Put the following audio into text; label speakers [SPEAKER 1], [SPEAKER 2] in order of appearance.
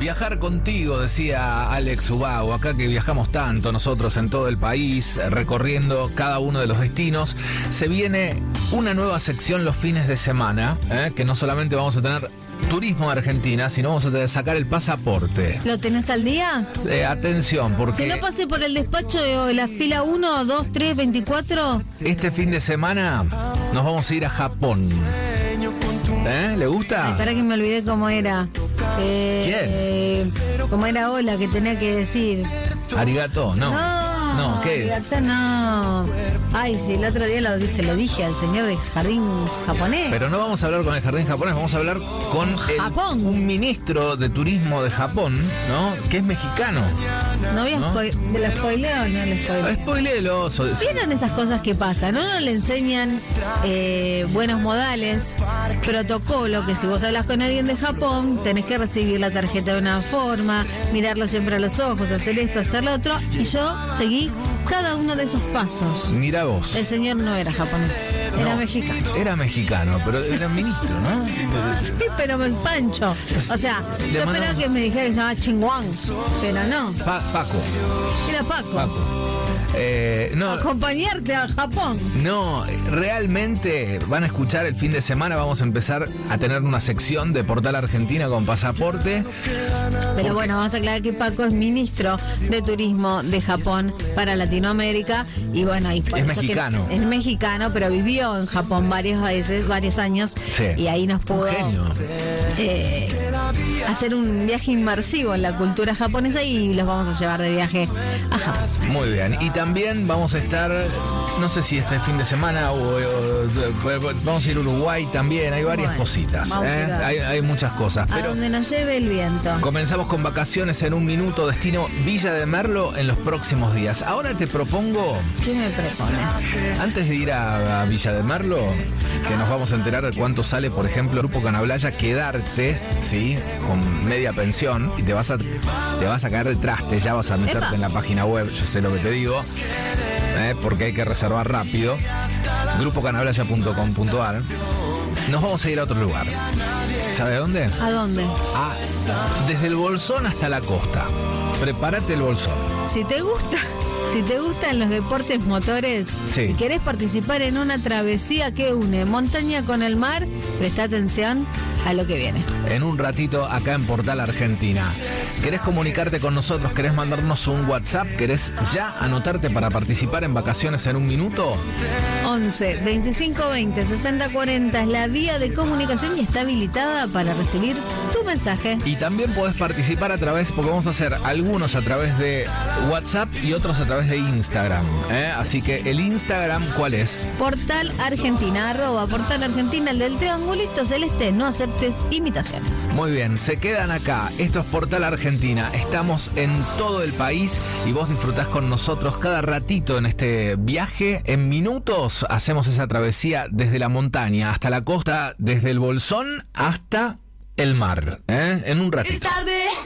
[SPEAKER 1] Viajar contigo, decía Alex Ubago, acá que viajamos tanto nosotros en todo el país, recorriendo cada uno de los destinos. Se viene una nueva sección los fines de semana, que no solamente vamos a tener turismo de Argentina, sino vamos a tener que sacar el pasaporte.
[SPEAKER 2] ¿Lo tenés al día?
[SPEAKER 1] Atención, porque...
[SPEAKER 2] Si no pasé por el despacho de la fila 1, 2, 3, 24...
[SPEAKER 1] Este fin de semana nos vamos a ir a Japón. ¿Le gusta?
[SPEAKER 2] Ay, para que me olvidé cómo era.
[SPEAKER 1] ¿Quién?
[SPEAKER 2] Cómo era hola que tenía que decir.
[SPEAKER 1] Arigato, no. No, ¿qué?
[SPEAKER 2] Arigato no. Ay, sí, el otro día se lo dije al señor del jardín japonés.
[SPEAKER 1] Pero no vamos a hablar con el jardín japonés, vamos a hablar con un ministro de turismo de Japón, ¿no? Que es mexicano.
[SPEAKER 2] No voy a ¿de la spoileo o no le spoileo?
[SPEAKER 1] Spoiléelo.
[SPEAKER 2] ¿Vieron esas cosas que pasan? No le enseñan buenos modales, protocolo, que si vos hablas con alguien de Japón, tenés que recibir la tarjeta de una forma, mirarlo siempre a los ojos, hacer esto, hacer lo otro, y yo seguí cada uno de esos pasos.
[SPEAKER 1] Mira vos.
[SPEAKER 2] El señor no era japonés, era mexicano.
[SPEAKER 1] Era mexicano, pero era ministro, ¿no?
[SPEAKER 2] Sí, pero es Pancho. O sea, yo esperaba que me dijera que se llamaba Chingwang, pero no.
[SPEAKER 1] Paco.
[SPEAKER 2] Era Paco.
[SPEAKER 1] No,
[SPEAKER 2] acompañarte a Japón.
[SPEAKER 1] No, realmente van a escuchar el fin de semana. Vamos a empezar a tener una sección de Portal Argentina con pasaporte.
[SPEAKER 2] Pero bueno, vamos a aclarar que Paco es ministro de turismo de Japón para Latinoamérica. Y bueno, y por
[SPEAKER 1] es
[SPEAKER 2] eso
[SPEAKER 1] mexicano.
[SPEAKER 2] Es mexicano, pero vivió en Japón varios años.
[SPEAKER 1] Sí.
[SPEAKER 2] Y ahí nos pudo hacer un viaje inmersivo en la cultura japonesa y los vamos a llevar de viaje a Japón.
[SPEAKER 1] Muy bien. Y también vamos a estar, no sé si este fin de semana o vamos a ir a Uruguay también. Hay varias cositas. Hay muchas cosas.
[SPEAKER 2] A donde nos lleve el viento.
[SPEAKER 1] Comenzamos con vacaciones en un minuto. Destino Villa de Merlo en los próximos días. Ahora te propongo...
[SPEAKER 2] ¿Qué me propone?
[SPEAKER 1] Antes de ir a Villa de Merlo, que nos vamos a enterar de cuánto sale, por ejemplo, el Grupo Canablaya, quedarte, ¿sí? Con media pensión y te vas a caer de traste, ya vas a meterte en la página web, yo sé lo que te digo, porque hay que reservar rápido, grupocanablaya.com.ar. Nos vamos a ir a otro lugar. ¿Sabe dónde?
[SPEAKER 2] ¿A dónde?
[SPEAKER 1] Desde el Bolsón hasta la costa. Prepárate el Bolsón.
[SPEAKER 2] Si te gustan los deportes motores y querés participar en una travesía que une montaña con el mar, presta atención a lo que viene.
[SPEAKER 1] En un ratito acá en Portal Argentina. ¿Querés comunicarte con nosotros? ¿Querés mandarnos un WhatsApp? ¿Querés ya anotarte para participar en vacaciones en un minuto?
[SPEAKER 2] 11 25 20 60 40 es la vía de comunicación y está habilitada para recibir tu mensaje.
[SPEAKER 1] Y también podés participar a través, porque vamos a hacer algunos a través de WhatsApp y otros a través de Instagram. Así que el Instagram, ¿cuál es?
[SPEAKER 2] Portal Argentina, @Portal Argentina, el del triangulito celeste. No aceptes imitaciones.
[SPEAKER 1] Muy bien, se quedan acá. Esto es Portal Argentina. Estamos en todo el país y vos disfrutás con nosotros cada ratito en este viaje. En minutos hacemos esa travesía desde la montaña hasta la costa, desde el Bolsón hasta el mar. En un ratito.
[SPEAKER 3] Es tarde.